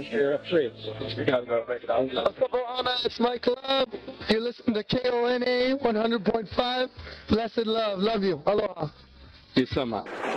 you're free. You gotta go break it down. It's my club. You listen to KONA 100.5. Blessed love. Love you. Aloha. Peace so much.